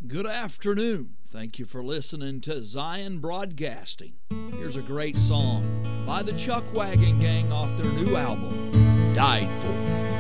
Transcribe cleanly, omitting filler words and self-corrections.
Good afternoon. Thank you for listening to Zion Broadcasting. Here's a great song by the Chuck Wagon Gang off their new album, Died For.